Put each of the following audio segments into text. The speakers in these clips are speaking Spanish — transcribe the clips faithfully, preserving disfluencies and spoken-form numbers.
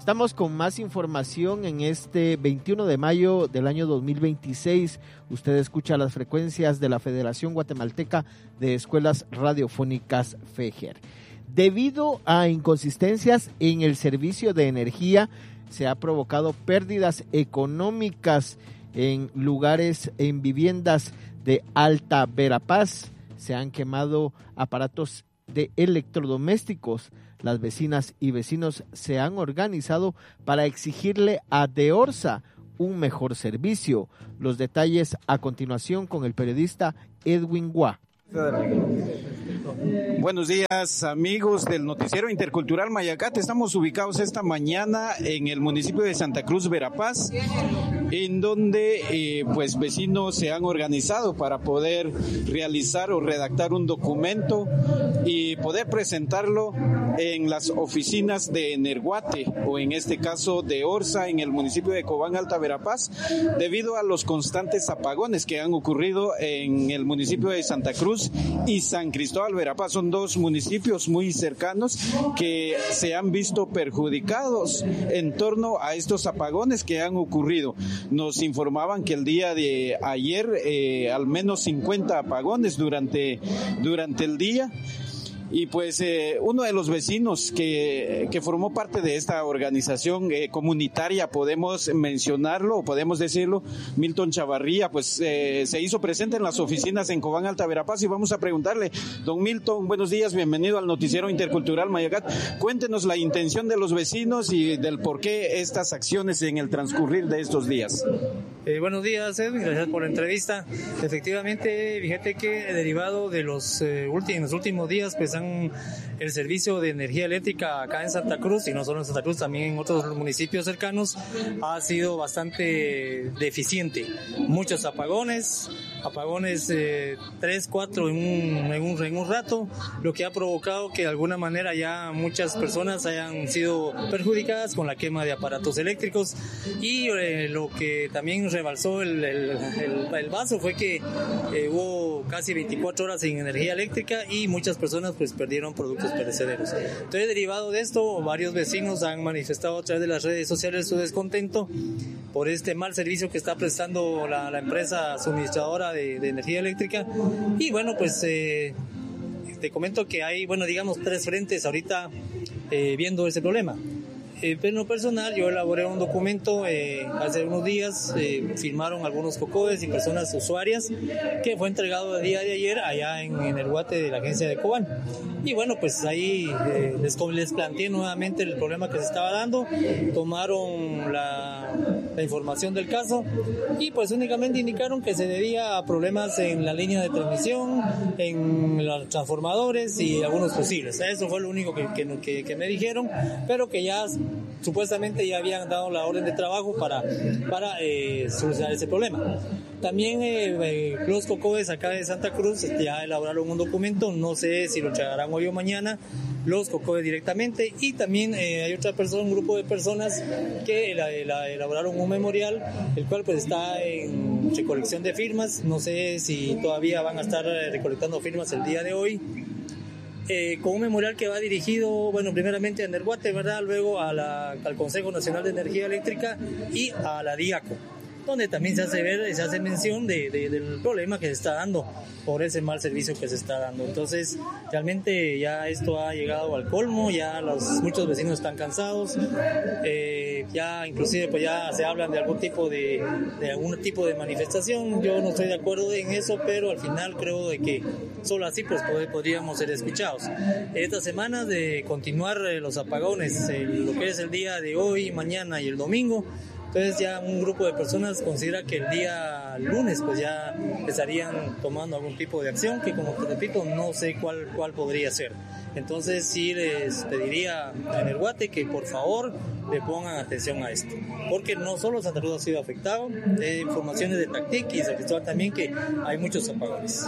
Estamos con más información en este veintiuno de mayo del año dos mil veintiséis. Usted escucha las frecuencias de la Federación Guatemalteca de Escuelas Radiofónicas FEGER. Debido a inconsistencias en el servicio de energía, se ha provocado pérdidas económicas en lugares, en viviendas de Alta Verapaz. Se han quemado aparatos de electrodomésticos. Las vecinas y vecinos se han organizado para exigirle a DEORSA un mejor servicio. Los detalles a continuación con el periodista Edwin Guá. Buenos días, amigos del Noticiero Intercultural Mayacate. Estamos ubicados esta mañana en el municipio de Santa Cruz, Verapaz, en donde eh, pues vecinos se han organizado para poder realizar o redactar un documento y poder presentarlo en las oficinas de Energuate, o en este caso de DEORSA, en el municipio de Cobán, Alta Verapaz, debido a los constantes apagones que han ocurrido en el municipio de Santa Cruz y San Cristóbal Verapaz. Son dos municipios muy cercanos que se han visto perjudicados en torno a estos apagones que han ocurrido. Nos informaban que el día de ayer eh, al menos cincuenta apagones durante, durante el día. Y pues eh, uno de los vecinos que, que formó parte de esta organización eh, comunitaria, podemos mencionarlo o podemos decirlo, Milton Chavarría, pues eh, se hizo presente en las oficinas en Cobán, Alta Verapaz, y vamos a preguntarle, don Milton, buenos días, bienvenido al Noticiero Intercultural Mayacate. Cuéntenos la intención de los vecinos y del por qué estas acciones en el transcurrir de estos días. Eh, buenos días, Edwin, gracias por la entrevista. Efectivamente, fíjate que derivado de los, eh, últimos, en los últimos días, pues han, el servicio de energía eléctrica acá en Santa Cruz, y no solo en Santa Cruz, también en otros municipios cercanos, ha sido bastante deficiente. Muchos apagones, apagones eh, tres, cuatro en un, en, un, en un rato, lo que ha provocado que de alguna manera ya muchas personas hayan sido perjudicadas con la quema de aparatos eléctricos, y eh, lo que también rebalsó el, el, el, el vaso fue que eh, hubo casi veinticuatro horas sin energía eléctrica y muchas personas pues perdieron productos perecederos. Entonces, derivado de esto, varios vecinos han manifestado a través de las redes sociales su descontento por este mal servicio que está prestando la, la empresa suministradora de, de energía eléctrica. Y bueno, pues eh, te comento que hay, bueno, digamos tres frentes ahorita eh, viendo ese problema. Eh, en lo personal, yo elaboré un documento eh, hace unos días, eh, firmaron algunos cocodes y personas usuarias, que fue entregado el día de ayer allá en, en el Guate de la agencia de Cobán. Y bueno, pues ahí eh, les, les planteé nuevamente el problema que se estaba dando, tomaron la, la información del caso y pues únicamente indicaron que se debía a problemas en la línea de transmisión, en los transformadores y algunos fusibles. Eso fue lo único que, que, que, que me dijeron, pero que ya supuestamente ya habían dado la orden de trabajo para, para eh, solucionar ese problema. También eh, eh, los cocodes acá de Santa Cruz ya elaboraron un documento, no sé si lo entregarán hoy o mañana, los cocodes directamente, y también eh, hay otra persona, un grupo de personas que la, la, elaboraron un memorial, el cual pues está en recolección de firmas, no sé si todavía van a estar recolectando firmas el día de hoy. Eh, con un memorial que va dirigido, bueno, primeramente a Energuate, ¿verdad? Luego a la, al Consejo Nacional de Energía Eléctrica y a la DIACO, donde también se hace ver, se hace mención de, de, del problema que se está dando por ese mal servicio que se está dando. Entonces, realmente ya esto ha llegado al colmo, ya los, muchos vecinos están cansados, eh, ya inclusive pues ya se hablan de algún tipo de, de algún tipo de manifestación. Yo no estoy de acuerdo en eso, pero al final creo de que solo así pues podríamos ser escuchados. Esta semana de continuar los apagones, eh, lo que es el día de hoy, mañana y el domingo. Entonces ya un grupo de personas considera que el día lunes pues ya estarían tomando algún tipo de acción que, como te repito, no sé cuál, cuál podría ser. Entonces sí les pediría a Energuate que por favor le pongan atención a esto, porque no solo Santa Cruz ha sido afectado, hay informaciones de Tactic y San Cristóbal también que hay muchos apagones.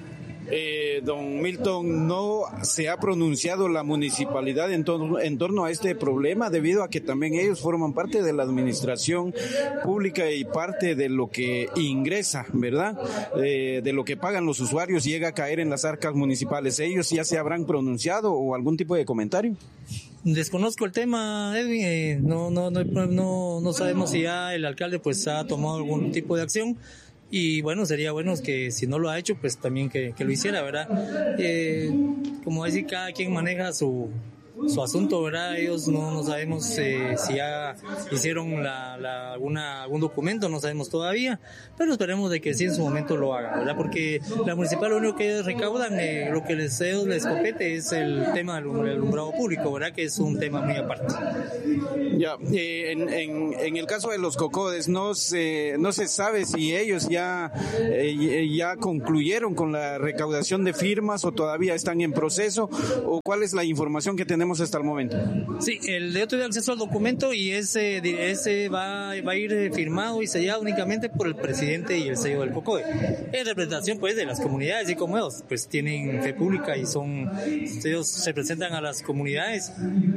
Eh, don Milton, ¿no se ha pronunciado la municipalidad en torno, en torno a este problema, debido a que también ellos forman parte de la administración pública y parte de lo que ingresa, ¿verdad? Eh, de lo que pagan los usuarios llega a caer en las arcas municipales? ¿Ellos ya se habrán pronunciado o algún tipo de comentario? Desconozco el tema, Edwin, eh, no, no, no, no, no sabemos si ya el alcalde pues ha tomado algún tipo de acción. Y bueno, sería bueno que si no lo ha hecho, pues también que, que lo hiciera, ¿verdad? Eh, como decir, cada quien maneja su, su asunto, ¿verdad? Ellos no, no sabemos eh, si ya hicieron la, la, alguna, algún documento, no sabemos todavía, pero esperemos de que sí en su momento lo hagan, ¿verdad? Porque la municipal lo único que ellos recaudan, eh, lo que les, ellos les compete es el tema del alumbrado público, ¿verdad? Que es un tema muy aparte. Ya, eh, en, en, en el caso de los cocodes, no se, no se sabe si ellos ya, eh, ya concluyeron con la recaudación de firmas o todavía están en proceso, o cuál es la información que tenemos hasta el momento. Sí, el de tiene acceso al documento y ese, ese va, va a ir firmado y sellado únicamente por el presidente y el sello del COCODE. En representación pues de las comunidades, y como ellos pues tienen fe pública y son, ellos representan a las comunidades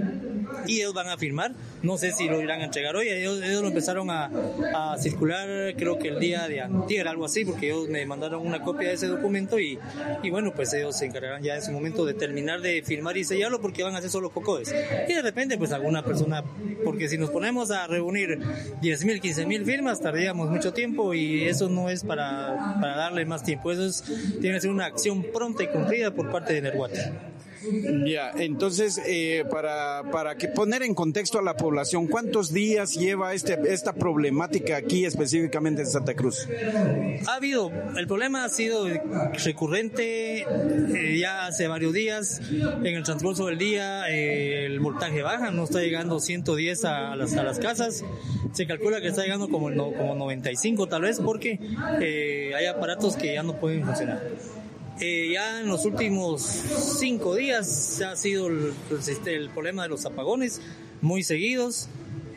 y ellos van a firmar. No sé si lo irán a entregar hoy, ellos, ellos lo empezaron a, a circular creo que el día de antier, algo así, porque ellos me mandaron una copia de ese documento y, y bueno, pues ellos se encargarán ya en su momento de terminar de firmar y sellarlo, porque van a hacer solo cocodes. Y de repente pues alguna persona, porque si nos ponemos a reunir diez mil, quince mil firmas, tardaríamos mucho tiempo y eso no es para, para darle más tiempo, eso es, tiene que ser una acción pronta y cumplida por parte de Nerguate. Ya, entonces, eh, para, para que poner en contexto a la población, ¿cuántos días lleva este, esta problemática aquí específicamente en Santa Cruz? Ha habido, el problema ha sido recurrente eh, ya hace varios días. En el transcurso del día eh, el voltaje baja, no está llegando ciento diez a las, a las casas. Se calcula que está llegando como, no, como noventa y cinco tal vez, porque eh, hay aparatos que ya no pueden funcionar. Eh, ya en los últimos cinco días ha sido el, el, el problema de los apagones muy seguidos.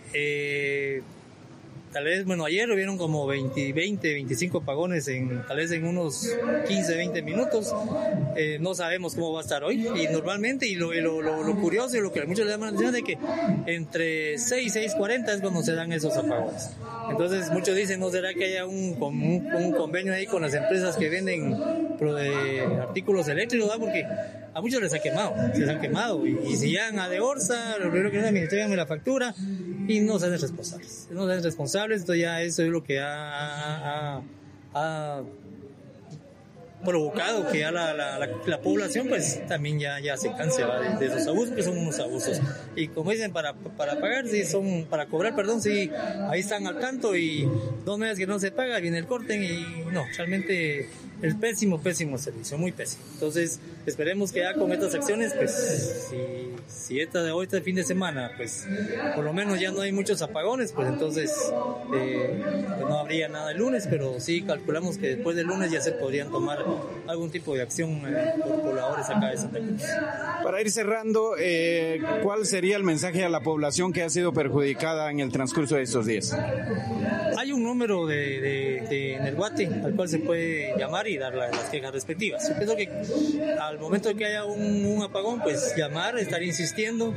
Eh, tal vez, bueno, ayer hubieron como veinte, veinte, veinticinco apagones en, tal vez en unos quince, veinte minutos. Eh, no sabemos cómo va a estar hoy. Y normalmente, y lo, lo, lo, lo curioso y lo que muchos le llaman la atención es de que entre seis, seis cuarenta es cuando se dan esos apagones. Entonces muchos dicen, ¿no será que haya un, un, un convenio ahí con las empresas que venden de artículos eléctricos? ¿Verdad? Porque a muchos les ha quemado, se les han quemado. Y, y si llegan a de Orsa, lo primero que hacen es entregarme la factura y no se hacen responsables. No se hacen responsables, entonces ya eso es lo que ha, ha, ha provocado que ya la, la, la, la población pues también ya, ya se canse de, de esos abusos, que son unos abusos. Y como dicen, para, para pagar, sí, son, para cobrar, perdón, sí, ahí están al tanto y dos meses que no se paga, viene el corte y no, realmente el pésimo, pésimo servicio, muy pésimo. Entonces, esperemos que ya con estas acciones, pues, si, si esta de hoy, este fin de semana, pues, por lo menos ya no hay muchos apagones, pues entonces eh, pues no habría nada el lunes, pero sí calculamos que después del lunes ya se podrían tomar algún tipo de acción eh, por pobladores acá de Santa Cruz. Para ir cerrando, eh, ¿cuál sería el mensaje a la población que ha sido perjudicada en el transcurso de estos días? Hay un número de, de, de Nerguate al cual se puede llamar y dar las, las quejas respectivas. Yo pienso que al momento de que haya un, un apagón, pues llamar, estar insistiendo,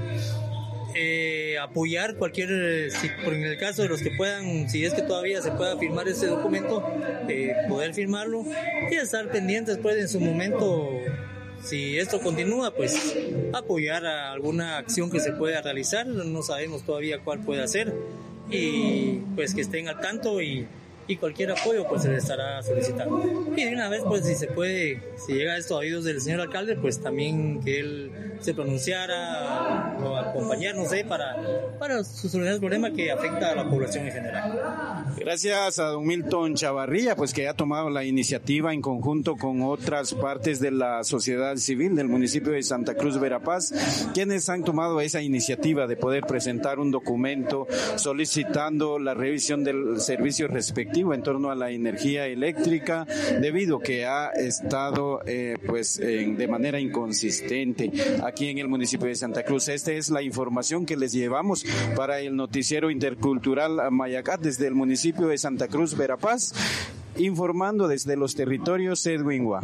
eh, apoyar cualquier, si, por en el caso de los que puedan, si es que todavía se pueda firmar ese documento, eh, poder firmarlo y estar pendientes pues en su momento. Si esto continúa, pues apoyar a alguna acción que se pueda realizar, no sabemos todavía cuál puede ser, y pues que estén al tanto y, y cualquier apoyo pues se les estará solicitando. Y de una vez pues si se puede, si llega esto a oídos del señor alcalde, pues también que él se pronunciara o acompañar, no sé, para, para solucionar el problema que afecta a la población en general. Gracias a don Milton Chavarría, pues que ha tomado la iniciativa en conjunto con otras partes de la sociedad civil del municipio de Santa Cruz Verapaz, quienes han tomado esa iniciativa de poder presentar un documento solicitando la revisión del servicio respectivo en torno a la energía eléctrica, debido que ha estado eh, pues en, de manera inconsistente aquí en el municipio de Santa Cruz. Esta es la información que les llevamos para el noticiero intercultural Mayacat desde el municipio de Santa Cruz Verapaz, informando desde los territorios Edwin Hua.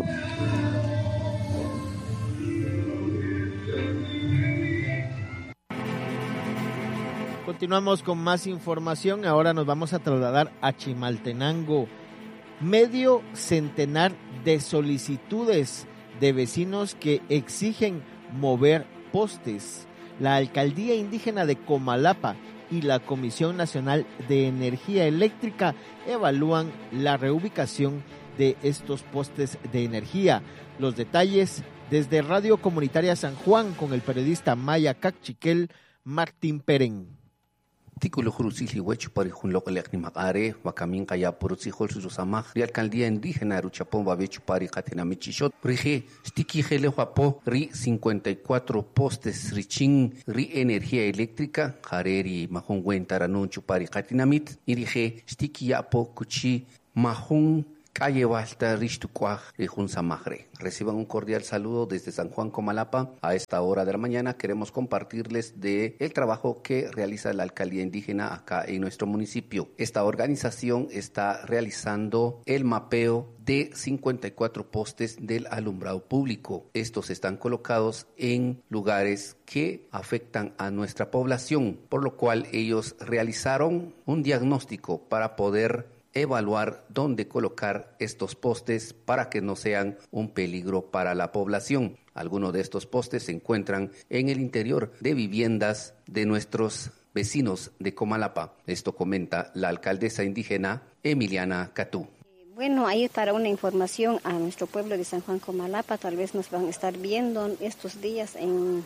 Continuamos con más información. Ahora nos vamos a trasladar a Chimaltenango. Medio centenar de solicitudes de vecinos que exigen mover postes. la Alcaldía Indígena de Comalapa y la Comisión Nacional de Energía Eléctrica evalúan la reubicación de estos postes de energía. Los detalles desde Radio Comunitaria San Juan con el periodista Maya Cachiquel, Martín Perén. Tículo Jurusili Huecho Parijun Local Eknimakare, Wakamin Kaya Puruzijol Susamaj, Ri Alcaldía Indígena Ruchapón Babechu Pari Katinamichishot, Rige, Stiki Gele Huapo, Ri cincuenta y cuatro postes Richin, Ri Energía Eléctrica, Jareri Mahon Wentaranun Chupari Katinamit, Irige, Stiki Yapo Kuchi, Mahon Calle Balta Rishtucuaj de Junsamagre. Reciban un cordial saludo desde San Juan Comalapa. A esta hora de la mañana queremos compartirles de el trabajo que realiza la Alcaldía Indígena acá en nuestro municipio. Esta organización está realizando el mapeo de cincuenta y cuatro postes del alumbrado público. Estos están colocados en lugares que afectan a nuestra población, por lo cual ellos realizaron un diagnóstico para poder evaluar dónde colocar estos postes para que no sean un peligro para la población. Algunos de estos postes se encuentran en el interior de viviendas de nuestros vecinos de Comalapa. Esto comenta la alcaldesa indígena Emiliana Catú. Bueno, ahí para una información a nuestro pueblo de San Juan Comalapa, tal vez nos van a estar viendo estos días en,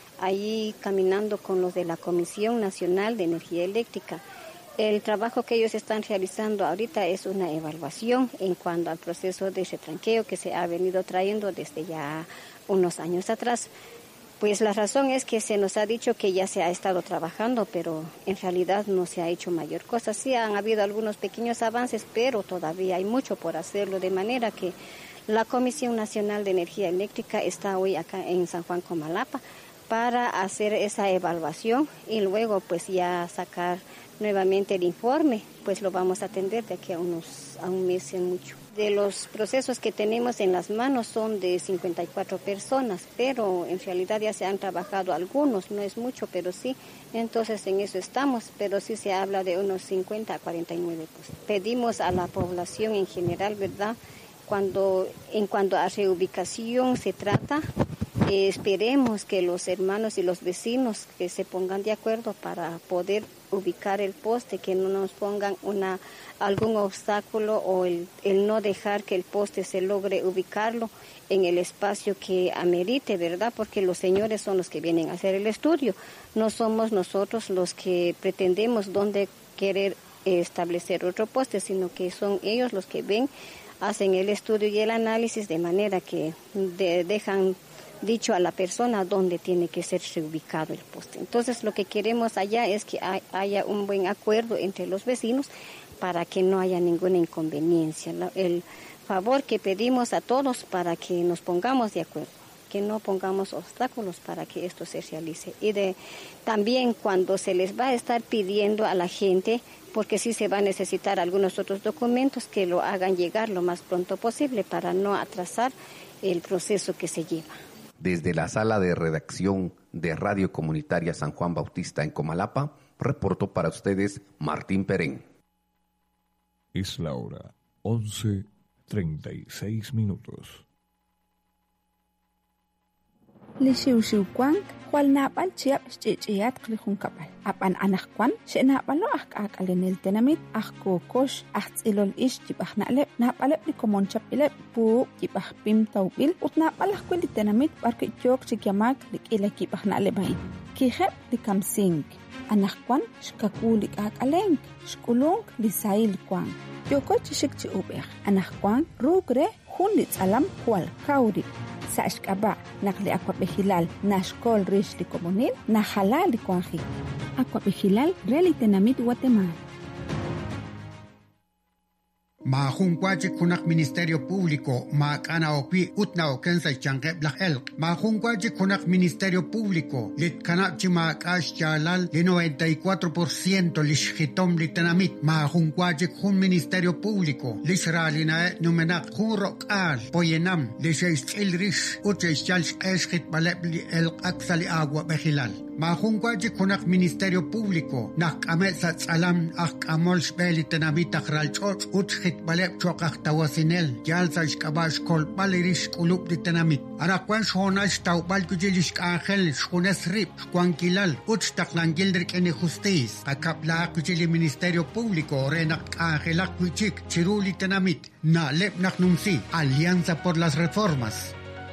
ahí caminando con los de la Comisión Nacional de Energía Eléctrica. El trabajo que ellos están realizando ahorita es una evaluación en cuanto al proceso de retranqueo que se ha venido trayendo desde ya unos años atrás. Pues la razón es que se nos ha dicho que ya se ha estado trabajando, pero en realidad no se ha hecho mayor cosa. Sí han habido algunos pequeños avances, pero todavía hay mucho por hacerlo, de manera que la Comisión Nacional de Energía Eléctrica está hoy acá en San Juan Comalapa para hacer esa evaluación y luego pues ya sacar nuevamente el informe, pues lo vamos a atender de aquí a unos a un mes en mucho. De los procesos que tenemos en las manos son de cincuenta y cuatro personas, pero en realidad ya se han trabajado algunos, no es mucho, pero sí, entonces en eso estamos, pero sí se habla de unos cincuenta a cuarenta y nueve. Pues. Pedimos a la población en general, ¿verdad? Cuando en cuanto a reubicación se trata, eh, esperemos que los hermanos y los vecinos que se pongan de acuerdo para poder ubicar el poste, que no nos pongan una algún obstáculo o el, el no dejar que el poste se logre ubicarlo en el espacio que amerite, ¿verdad? Porque los señores son los que vienen a hacer el estudio, no somos nosotros los que pretendemos dónde querer establecer otro poste, sino que son ellos los que ven, hacen el estudio y el análisis de manera que de, dejan dicho a la persona dónde tiene que ser reubicado el poste. Entonces lo que queremos allá es que hay, haya un buen acuerdo entre los vecinos para que no haya ninguna inconveniencia. El favor que pedimos a todos para que nos pongamos de acuerdo, que no pongamos obstáculos para que esto se realice. Y de también cuando se les va a estar pidiendo a la gente, porque sí se va a necesitar algunos otros documentos, que lo hagan llegar lo más pronto posible para no atrasar el proceso que se lleva. Desde la sala de redacción de Radio Comunitaria San Juan Bautista en Comalapa, reportó para ustedes Martín Perén. Es la hora once treinta y seis minutos. Lishiushiukwang, Juan Napal Chiap Chichiat Klijunkapal. Apan Anakwan, Shenapalo Ak Alenil Tenamit, Akko Kosh, Akzilol Ish Chipachnalep, Napalep Licomonchapilep, Pu, Chipach Pim Taubil, Utnapalakwil Tenamit, Parque Chok Chikiamak, Likila Kipachnalebain. Kijep Likamsing. Anakwan, Shkakulik Ak Alenk, Shkulung, Lisail Kwang. Yoko Chishik Chiubech, Anakwan, Rugre, Hunlitz Alam, Hual, Kauri. Sashkaba, Nakli Aquapejilal, Nashkol Rish Licomonil, Najalal Licuanji. Aquapejilal, Relitenamit Guatemala. Ma junquachi kunak Ministerio Público, ma kana okwi utna okensa chanque blach elk. Ma junquachi kunak Ministerio Público, lit kanapchi ma kash chalal de noventa y cuatro por ciento lishhitom litenamit. Ma junquachi kun Ministerio Público, lisralina numenak kun rock al, poyenam, de seis el rish, uche chalch eschit balep li elk aksali agua bejilal. Mahungwaji kunak Ministerio Público, nak amesa salam ak amol shbeli tenamita kralchoch, utchit balep chokak tawasinel, jalsa ishkabash kol balirish kulub di tenamit. Arakwan shonash tau balkujilish angel, shkunes rip, shkuankilal, utchtak langildrik ene justiz, akapla kujili Ministerio Público, renak angelak kuchik, chiruli tenamit, na lep nak numsi, Alianza por las Reformas.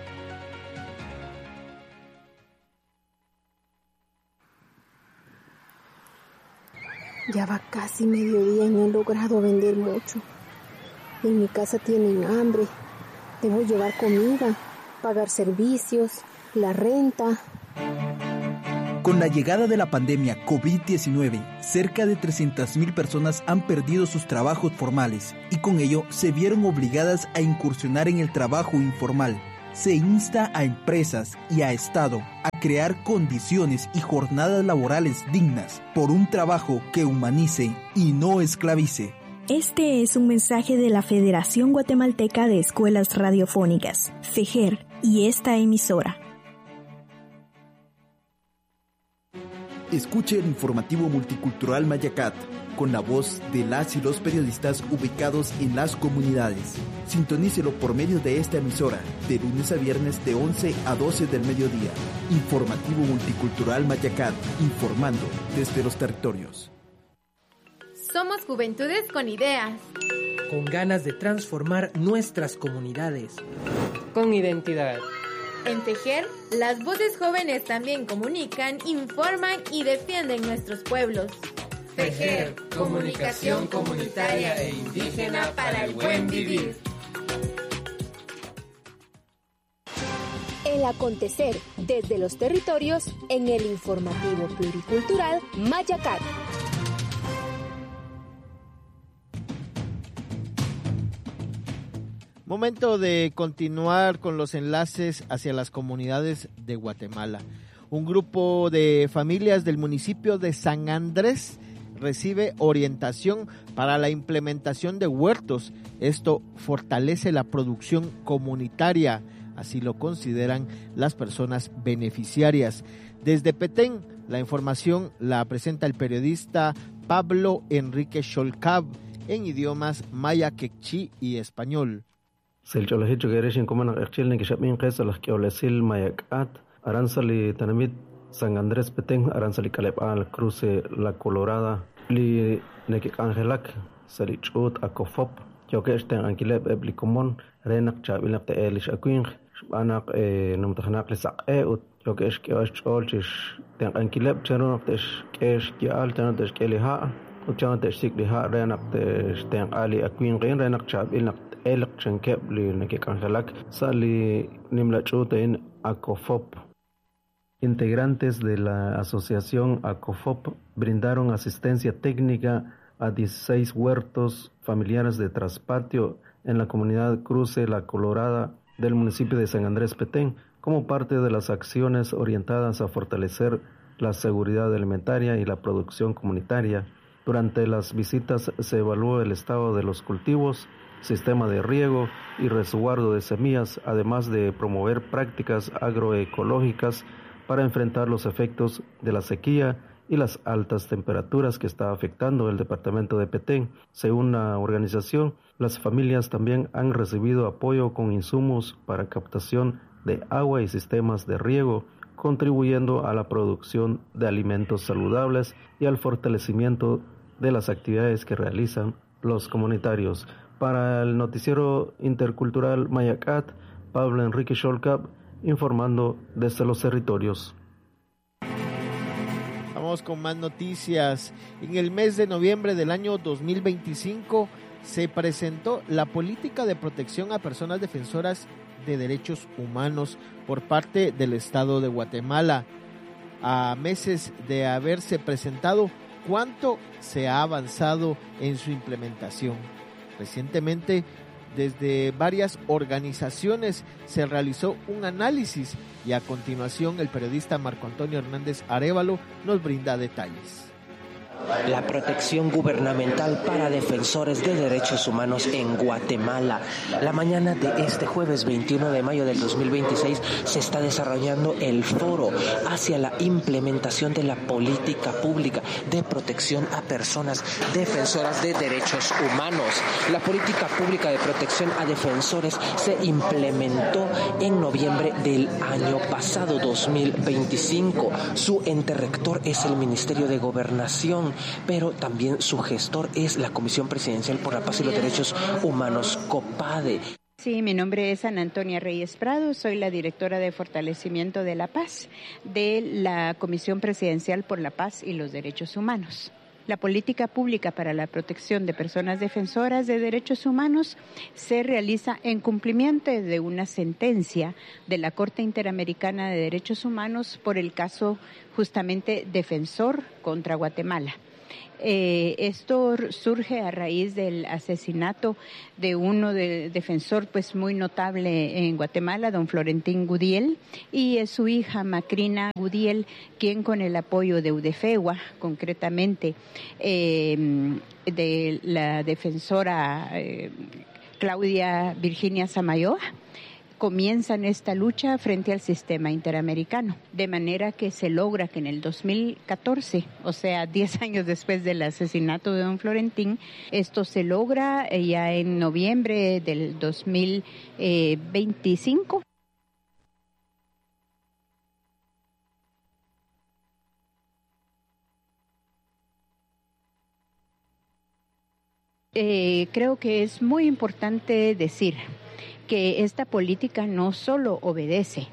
Ya va casi mediodía y no he logrado vender mucho. En mi casa tienen hambre. Debo llevar comida, pagar servicios, la renta. Con la llegada de la pandemia COVID diecinueve, cerca de trescientas mil personas han perdido sus trabajos formales y con ello se vieron obligadas a incursionar en el trabajo informal. Se insta a empresas y a Estado a crear condiciones y jornadas laborales dignas por un trabajo que humanice y no esclavice. Este es un mensaje de la Federación Guatemalteca de Escuelas Radiofónicas, FEGER, y esta emisora. Escuche el informativo multicultural Mayacat, con la voz de las y los periodistas ubicados en las comunidades. Sintonícelo por medio de esta emisora, de lunes a viernes de once a doce del mediodía. Informativo multicultural Mayacat, informando desde los territorios. Somos juventudes con ideas. Con ganas de transformar nuestras comunidades. Con identidad. En FEGER, las voces jóvenes también comunican, informan y defienden nuestros pueblos. FEGER, comunicación comunitaria e indígena para el buen vivir. El acontecer desde los territorios en el informativo pluricultural Mayacat. Momento de continuar con los enlaces hacia las comunidades de Guatemala. Un grupo de familias del municipio de San Andrés recibe orientación para la implementación de huertos. Esto fortalece la producción comunitaria, así lo consideran las personas beneficiarias. Desde Petén, la información la presenta el periodista Pablo Enrique Xolcab en idiomas maya, quechí y español. Selcholahicho Gereshin Comanak Erchilni Kishapin Kesalah Kiolesil Mayacat, Aranzali Tanamit, San Andrés Petén, Aranzali Caleb al Cruce La Colorada, Li Nekik Angelak, Salichut Akofop, Yokesten Ankileb Eblicomon, Renak Chabilap de Elish Aquing, Anak Numtahanak Lisak Eut, Yokesh Kiosh Olchish, Ten Ankileb Cheronak Tesh Kesh Kial, Tenatesh Keliha, Uchanatesh Sikliha, Renak Tesh Ten Ali Aquing, Renak Chabilap. El Chenkep li Nekik Angelak sali Nimlachutein Acofop. Integrantes de la asociación Acofop brindaron asistencia técnica a dieciséis huertos familiares de traspatio en la comunidad Cruce La Colorada del municipio de San Andrés Petén, como parte de las acciones orientadas a fortalecer la seguridad alimentaria y la producción comunitaria. Durante las visitas se evaluó el estado de los cultivos, sistema de riego y resguardo de semillas, además de promover prácticas agroecológicas para enfrentar los efectos de la sequía y las altas temperaturas que está afectando el departamento de Petén. Según la organización, las familias también han recibido apoyo con insumos para captación de agua y sistemas de riego, contribuyendo a la producción de alimentos saludables y al fortalecimiento de las actividades que realizan los comunitarios. Para el noticiero intercultural Mayacat, Pablo Enrique Xolcab, informando desde los territorios. Vamos con más noticias. En el mes de noviembre del año dos mil veinticinco se presentó la política de protección a personas defensoras de derechos humanos por parte del Estado de Guatemala. A meses de haberse presentado, ¿cuánto se ha avanzado en su implementación? Recientemente, desde varias organizaciones se realizó un análisis y a continuación el periodista Marco Antonio Hernández Arévalo nos brinda detalles. la protección gubernamental para defensores de derechos humanos en Guatemala. La mañana de este jueves veintiuno de mayo del dos mil veintiséis se está desarrollando el foro hacia la implementación de la política pública de protección a personas defensoras de derechos humanos. La política pública de protección a defensores se implementó en noviembre del año pasado, dos mil veinticinco. Su ente rector es el Ministerio de Gobernación, pero también su gestor es la Comisión Presidencial por la Paz y los Derechos Humanos, COPADE. Sí, mi nombre es Ana Antonia Reyes Prado, soy la directora de Fortalecimiento de la Paz de la Comisión Presidencial por la Paz y los Derechos Humanos. La política pública para la protección de personas defensoras de derechos humanos se realiza en cumplimiento de una sentencia de la Corte Interamericana de Derechos Humanos por el caso justamente Defensor contra Guatemala. Eh, esto surge a raíz del asesinato de uno de defensor pues muy notable en Guatemala, don Florentín Gudiel, y es su hija Macrina Gudiel, quien con el apoyo de UDEFEGUA, concretamente eh, de la defensora eh, Claudia Virginia Samayoa, comienzan esta lucha frente al sistema interamericano, de manera que se logra que en el dos mil catorce, o sea, diez años después del asesinato de don Florentín, esto se logra ya en noviembre del dos mil veinticinco. Eh, creo que es muy importante decir que esta política no solo obedece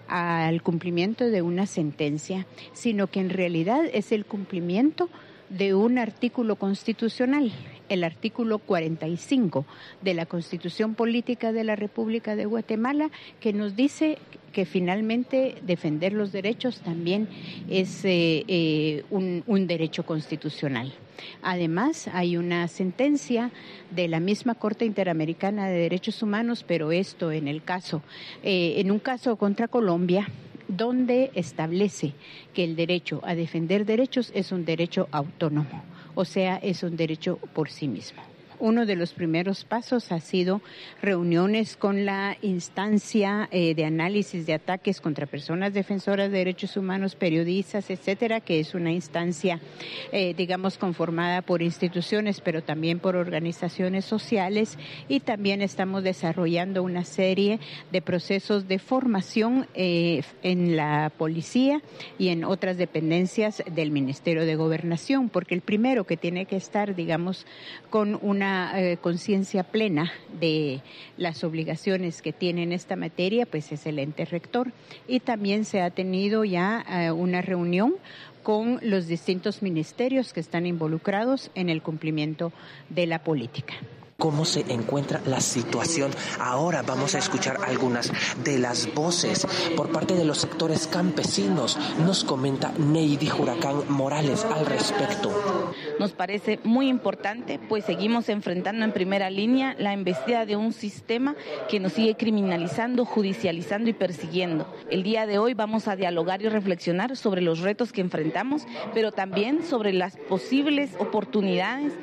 al cumplimiento de una sentencia, sino que en realidad es el cumplimiento de un artículo constitucional, el artículo cuarenta y cinco de la Constitución Política de la República de Guatemala, que nos dice que finalmente defender los derechos también es eh, eh, un, un derecho constitucional. Además, hay una sentencia de la misma Corte Interamericana de Derechos Humanos, pero esto en el caso, eh, en un caso contra Colombia, donde establece que el derecho a defender derechos es un derecho autónomo, o sea, es un derecho por sí mismo. Uno de los primeros pasos ha sido reuniones con la instancia eh, de análisis de ataques contra personas defensoras de derechos humanos, periodistas, etcétera, que es una instancia, eh, digamos, conformada por instituciones, pero también por organizaciones sociales, y también estamos desarrollando una serie de procesos de formación eh, en la policía y en otras dependencias del Ministerio de Gobernación, porque el primero que tiene que estar, digamos, con una Eh, conciencia plena de las obligaciones que tiene en esta materia, pues es el ente rector. Y también se ha tenido ya eh, una reunión con los distintos ministerios que están involucrados en el cumplimiento de la política. ¿Cómo se encuentra la situación? Ahora vamos a escuchar algunas de las voces por parte de los sectores campesinos. Nos comenta Neidy Huracán Morales al respecto. Nos parece muy importante, pues seguimos enfrentando en primera línea la embestida de un sistema que nos sigue criminalizando, judicializando y persiguiendo. El día de hoy vamos a dialogar y reflexionar sobre los retos que enfrentamos, pero también sobre las posibles oportunidades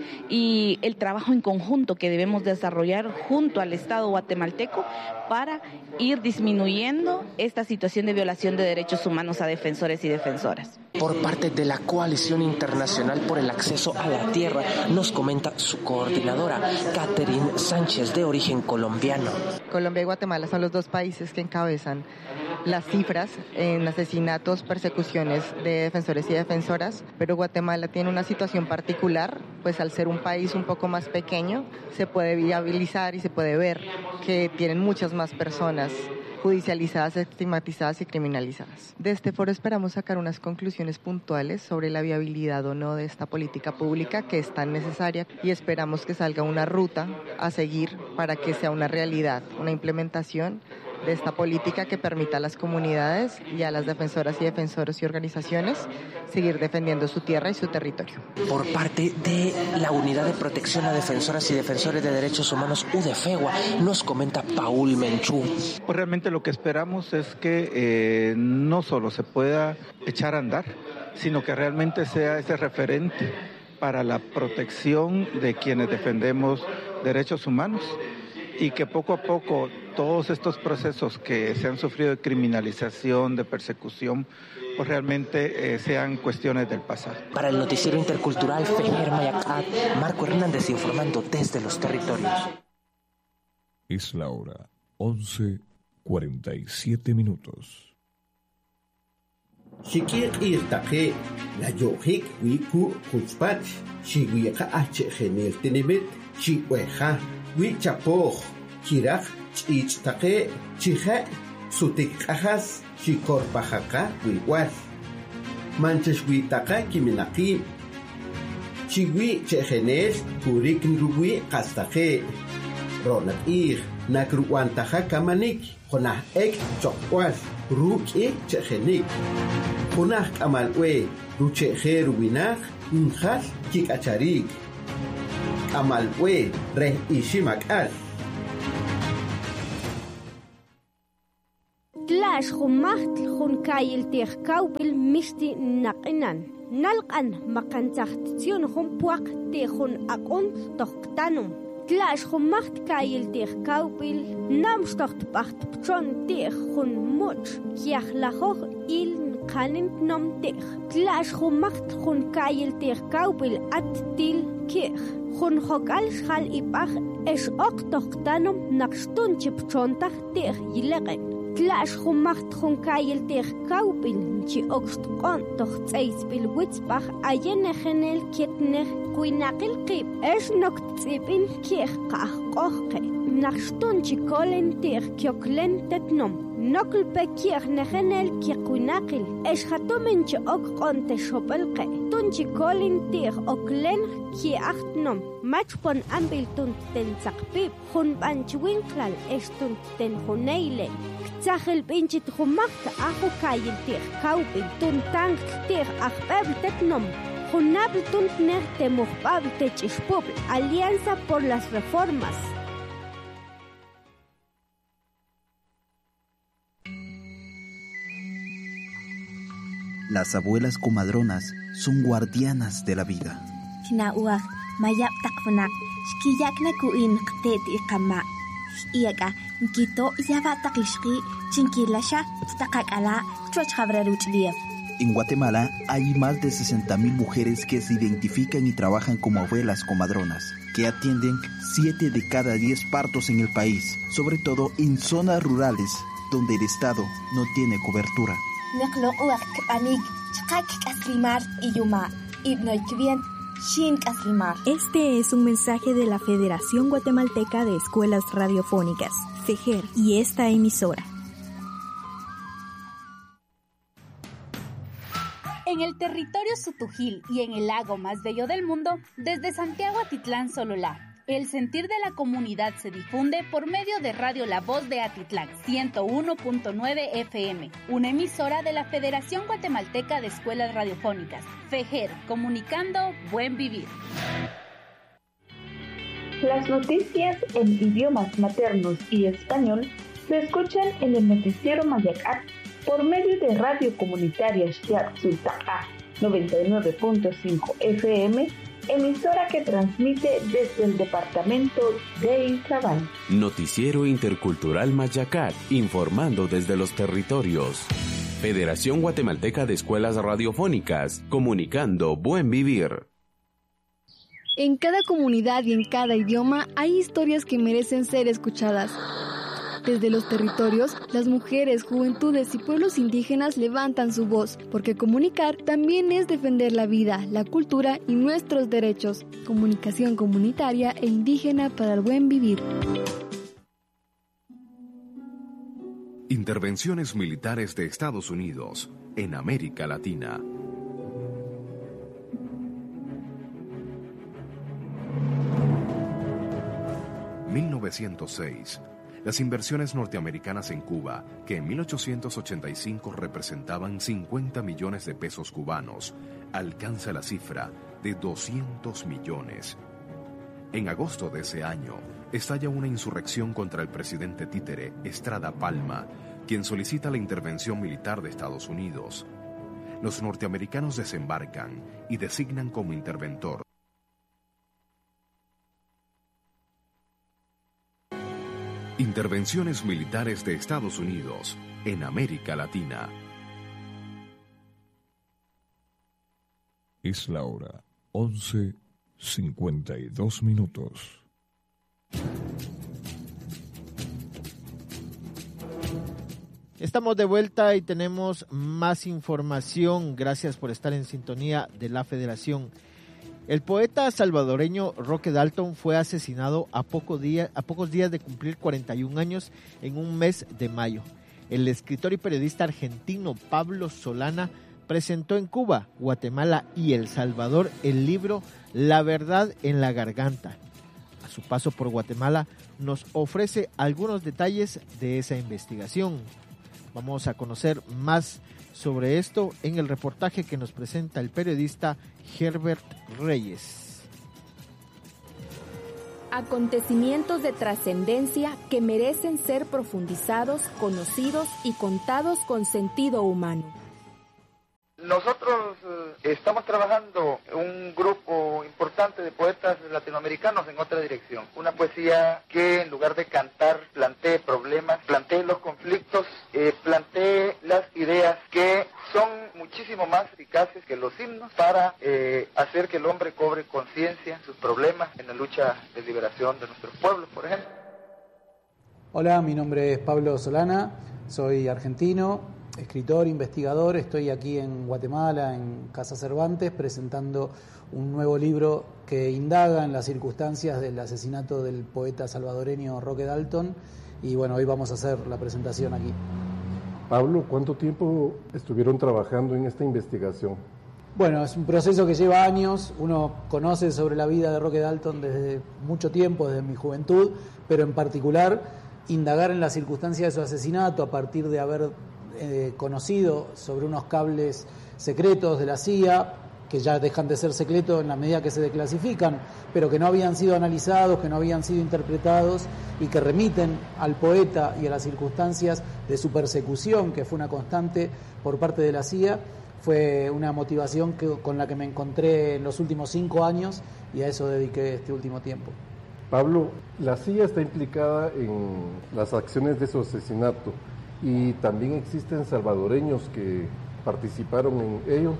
y el trabajo en conjunto que debemos desarrollar junto al Estado guatemalteco para ir disminuyendo esta situación de violación de derechos humanos a defensores y defensoras. Por parte de la Coalición Internacional por el Acceso a la Tierra, nos comenta su coordinadora, Catherine Sánchez, de origen colombiano. Colombia y Guatemala son los dos países que encabezan las cifras en asesinatos, persecuciones de defensores y defensoras, pero Guatemala tiene una situación particular, pues al ser un país un poco más pequeño, se puede viabilizar y se puede ver que tienen muchas más personas judicializadas, estigmatizadas y criminalizadas. De este foro esperamos sacar unas conclusiones puntuales sobre la viabilidad o no de esta política pública que es tan necesaria, y esperamos que salga una ruta a seguir para que sea una realidad, una implementación de esta política que permita a las comunidades y a las defensoras y defensores y organizaciones seguir defendiendo su tierra y su territorio. Por parte de la Unidad de Protección a Defensoras y Defensores de Derechos Humanos, UDEFEGUA, nos comenta Paul Menchú. Pues realmente lo que esperamos es que eh, no solo se pueda echar a andar, sino que realmente sea ese referente para la protección de quienes defendemos derechos humanos y que poco a poco todos estos procesos que se han sufrido de criminalización, de persecución, pues realmente eh, sean cuestiones del pasado. Para el noticiero intercultural Fejer Mayacat, Marco Hernández informando desde los territorios. Es la hora once cuarenta y siete minutos. Shikik irtaqe la yohik wiku kuspach shiwiqa achgenel tenemet shiweja wichapoj chirak chichtaqe chija sutikqajas shikorpajaqa wiwal manchas witaqa kiminaqi chiwi chgenel purik ruwi qastaqe ronat ir nakruwantaja kamanik jonah ek chokwal ruki chgenik jonah kamalwe ruchejer winak unjal kikacharik kamalwe re ishimakal tlash khumaht khunkayil tikhkawbil mishti naqinan nalqan maqantahtsion khumpuaq tikhun aqon toqtanum tlash khumaht kayil tikhkawbil namstocht pacht pchon tikhun much kiakhlahoj il kanint nom tikh tlash khumaht khunkayil tikhkawbil at til kikh khun hokal khal ipach es ok toqtanum naqstun chipchontah tikh yileqen tlash khumaht khunkayil tikhkawbil chi okst qon toqtsays bil witzbach ayen khenel kitner kuinaqil qib es nokt tsipin kikh qah qohqe naqstun chi kolen tikh kyoklen tetnom nokl pekir nehenel kikuinaqil es hatomen chi ok qonte shopelqe tunchi kolen tikh oklen ki achtnom machpon ambil tun ten tsaqpib khun banchwinklal estun ten huneile tsahel pinchit khumaht ahu kayil tikh kawbil tun tank tikh akhbab tetnom Junabl Tuntner Temuhbab Techishpub, Alianza por las Reformas. Las abuelas comadronas son guardianas de la vida. Chinauaj, mayap takfunak, shkiyakna kuin qtet iqama. Iyaga, nkito yaba taklishqi, chinkilasha, taqakala, chuach jabraruchlief. En Guatemala hay más de sesenta mil mujeres que se identifican y trabajan como abuelas comadronas, que atienden siete de cada diez partos en el país, sobre todo en zonas rurales donde el Estado no tiene cobertura. Este es un mensaje de la Federación Guatemalteca de Escuelas Radiofónicas, FEJER, y esta emisora. En el territorio Sutujil y en el lago más bello del mundo, desde Santiago Atitlán Sololá, el sentir de la comunidad se difunde por medio de Radio La Voz de Atitlán, ciento uno punto nueve F M, una emisora de la Federación Guatemalteca de Escuelas Radiofónicas, FEJER, comunicando buen vivir. Las noticias en idiomas maternos y español se escuchan en el noticiero Mayacat por medio de Radio Comunitaria Xtiac-Sultaca noventa y nueve punto cinco F M, emisora que transmite desde el departamento de Izabal. Noticiero Intercultural Mayacat, informando desde los territorios. Federación Guatemalteca de Escuelas Radiofónicas, comunicando buen vivir. En cada comunidad y en cada idioma hay historias que merecen ser escuchadas. Desde los territorios, las mujeres, juventudes y pueblos indígenas levantan su voz, porque comunicar también es defender la vida, la cultura y nuestros derechos. Comunicación comunitaria e indígena para el buen vivir. Intervenciones militares de Estados Unidos en América Latina. mil novecientos seis. Las inversiones norteamericanas en Cuba, que en mil ochocientos ochenta y cinco representaban cincuenta millones de pesos cubanos, alcanza la cifra de doscientos millones. En agosto de ese año, estalla una insurrección contra el presidente títere Estrada Palma, quien solicita la intervención militar de Estados Unidos. Los norteamericanos desembarcan y designan como interventor Intervenciones militares de Estados Unidos en América Latina. Es la hora once cincuenta y dos minutos. Estamos de vuelta y tenemos más información. Gracias por estar en sintonía de la Federación. El poeta salvadoreño Roque Dalton fue asesinado a, poco día, a pocos días de cumplir cuarenta y un años en un mes de mayo. El escritor y periodista argentino Pablo Solana presentó en Cuba, Guatemala y El Salvador el libro La verdad en la garganta. A su paso por Guatemala nos ofrece algunos detalles de esa investigación. Vamos a conocer más sobre esto en el reportaje que nos presenta el periodista Herbert Reyes. Acontecimientos de trascendencia que merecen ser profundizados, conocidos y contados con sentido humano. Nosotros eh, estamos trabajando un grupo importante de poetas latinoamericanos en otra dirección. Una poesía que en lugar de cantar plantee problemas, plantee los conflictos, eh, plantee las ideas que son muchísimo más eficaces que los himnos para eh, hacer que el hombre cobre conciencia en sus problemas, en la lucha de liberación de nuestros pueblos, por ejemplo. Hola, mi nombre es Pablo Solana, soy argentino, escritor, investigador. Estoy aquí en Guatemala, en Casa Cervantes, presentando un nuevo libro que indaga en las circunstancias del asesinato del poeta salvadoreño Roque Dalton. Y bueno, hoy vamos a hacer la presentación aquí. Pablo, ¿cuánto tiempo estuvieron trabajando en esta investigación? Bueno, es un proceso que lleva años. Uno conoce sobre la vida de Roque Dalton desde mucho tiempo, desde mi juventud, pero en particular indagar en las circunstancias de su asesinato a partir de haber Eh, conocido sobre unos cables secretos de la C I A, que ya dejan de ser secretos en la medida que se declasifican, pero que no habían sido analizados, que no habían sido interpretados y que remiten al poeta y a las circunstancias de su persecución, que fue una constante por parte de la C I A. Fue una motivación que, con la que me encontré en los últimos cinco años y a eso dediqué este último tiempo. Pablo, la C I A está implicada en las acciones de su asesinato. ¿Y también existen salvadoreños que participaron en ello?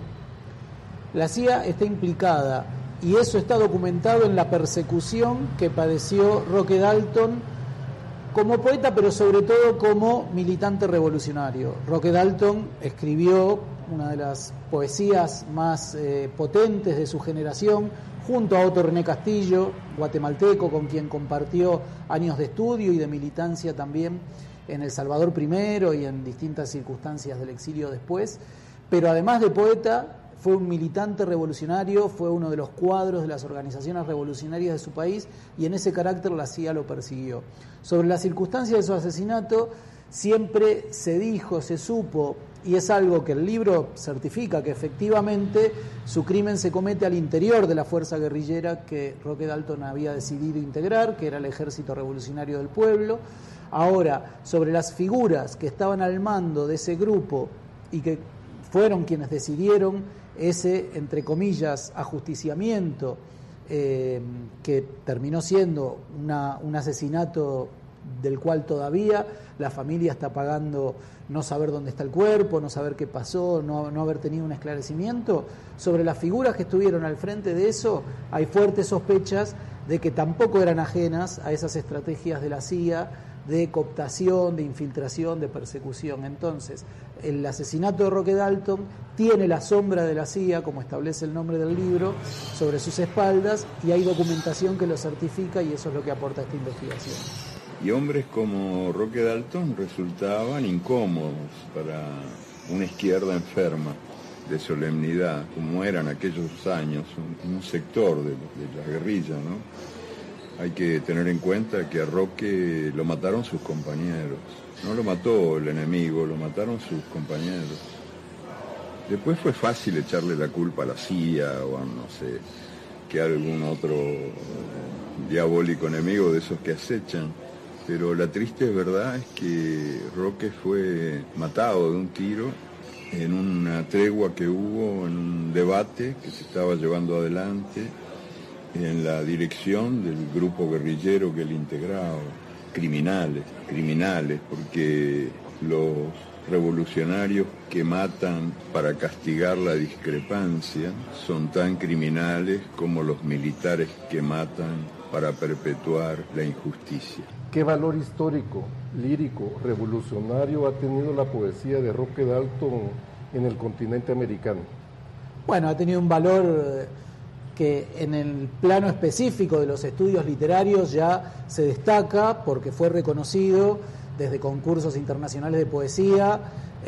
La C I A está implicada y eso está documentado en la persecución que padeció Roque Dalton como poeta, pero sobre todo como militante revolucionario. Roque Dalton escribió una de las poesías más eh, potentes de su generación, junto a Otto René Castillo, guatemalteco, con quien compartió años de estudio y de militancia también en El Salvador primero y en distintas circunstancias del exilio después, pero además de poeta, fue un militante revolucionario, fue uno de los cuadros de las organizaciones revolucionarias de su país y en ese carácter la C I A lo persiguió. Sobre las circunstancias de su asesinato siempre se dijo, se supo, y es algo que el libro certifica, que efectivamente su crimen se comete al interior de la fuerza guerrillera que Roque Dalton había decidido integrar, que era el Ejército Revolucionario del Pueblo. Ahora, sobre las figuras que estaban al mando de ese grupo y que fueron quienes decidieron ese, entre comillas, ajusticiamiento, eh, que terminó siendo una, un asesinato del cual todavía la familia está pagando no saber dónde está el cuerpo, no saber qué pasó, no, no haber tenido un esclarecimiento. Sobre las figuras que estuvieron al frente de eso, hay fuertes sospechas de que tampoco eran ajenas a esas estrategias de la C I A de cooptación, de infiltración, de persecución. Entonces, el asesinato de Roque Dalton tiene la sombra de la C I A, como establece el nombre del libro, sobre sus espaldas, y hay documentación que lo certifica, y eso es lo que aporta esta investigación. Y hombres como Roque Dalton resultaban incómodos para una izquierda enferma de solemnidad, como eran aquellos años, un, un sector de, de la guerrilla, ¿no? Hay que tener en cuenta que a Roque lo mataron sus compañeros, no lo mató el enemigo, lo mataron sus compañeros. Después fue fácil echarle la culpa a la C I A o a no sé, que algún otro eh, diabólico enemigo de esos que acechan. Pero la triste verdad es que Roque fue matado de un tiro en una tregua que hubo, en un debate que se estaba llevando adelante en la dirección del grupo guerrillero que él integraba. criminales, criminales, porque los revolucionarios que matan para castigar la discrepancia son tan criminales como los militares que matan para perpetuar la injusticia. ¿Qué valor histórico, lírico, revolucionario ha tenido la poesía de Roque Dalton en el continente americano? Bueno, ha tenido un valor que en el plano específico de los estudios literarios ya se destaca porque fue reconocido desde concursos internacionales de poesía,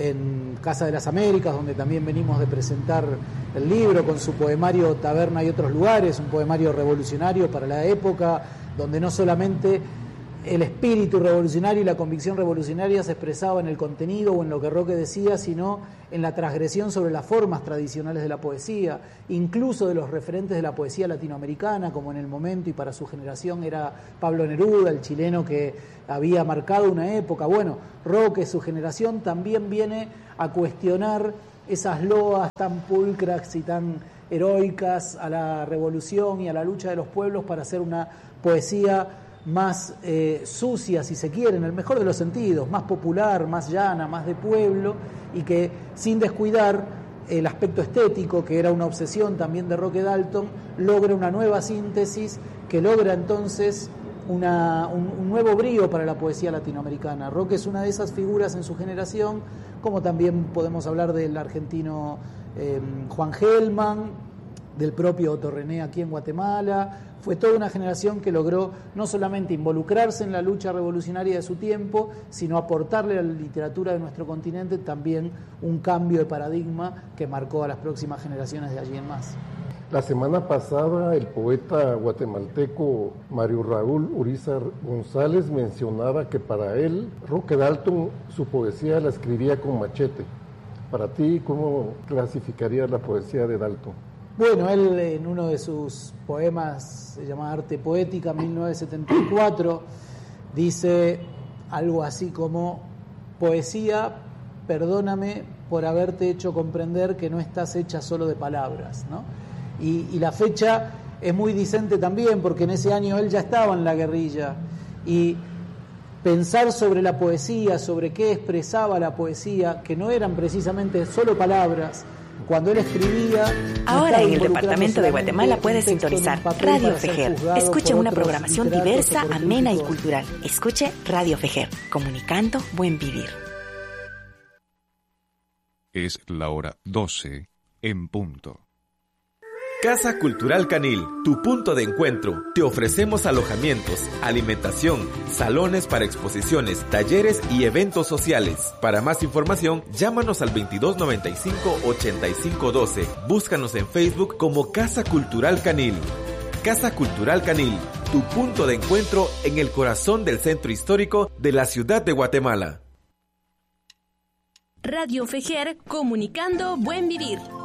en Casa de las Américas, donde también venimos de presentar el libro con su poemario Taberna y otros lugares, un poemario revolucionario para la época, donde no solamente el espíritu revolucionario y la convicción revolucionaria se expresaba en el contenido o en lo que Roque decía, sino en la transgresión sobre las formas tradicionales de la poesía, incluso de los referentes de la poesía latinoamericana, como en el momento y para su generación era Pablo Neruda, el chileno que había marcado una época. Bueno, Roque, su generación, también viene a cuestionar esas loas tan pulcras y tan heroicas a la revolución y a la lucha de los pueblos para hacer una poesía más eh, sucia, si se quiere, en el mejor de los sentidos, más popular, más llana, más de pueblo, y que sin descuidar el aspecto estético, que era una obsesión también de Roque Dalton, logra una nueva síntesis que logra entonces una, un, un nuevo brío para la poesía latinoamericana. Roque es una de esas figuras en su generación, como también podemos hablar del argentino eh, Juan Gelman, del propio Otto René aquí en Guatemala. Fue toda una generación que logró no solamente involucrarse en la lucha revolucionaria de su tiempo, sino aportarle a la literatura de nuestro continente también un cambio de paradigma que marcó a las próximas generaciones de allí en más. La semana pasada el poeta guatemalteco Mario Raúl Urizar González mencionaba que para él Roque Dalton su poesía la escribía con machete. Para ti, ¿cómo clasificarías la poesía de Dalton? Bueno, él en uno de sus poemas, se llama Arte Poética, mil novecientos setenta y cuatro, dice algo así como: poesía, perdóname por haberte hecho comprender que no estás hecha solo de palabras, ¿no? Y, y la fecha es muy dicente también, porque en ese año él ya estaba en la guerrilla, y pensar sobre la poesía, sobre qué expresaba la poesía, que no eran precisamente solo palabras. Cuando él escribía... Ahora en el departamento de Guatemala puede sintonizar Radio Fejer. Escuche una programación diversa, amena y cultural. Escuche Radio Fejer, comunicando buen vivir. Es la hora doce en punto. Casa Cultural Canil, tu punto de encuentro. Te ofrecemos alojamientos, alimentación, salones para exposiciones, talleres y eventos sociales. Para más información, llámanos al veintidós noventa y cinco, ochenta y cinco doce. Búscanos en Facebook como Casa Cultural Canil. Casa Cultural Canil, tu punto de encuentro en el corazón del centro histórico de la ciudad de Guatemala. Radio Fejer, comunicando buen vivir.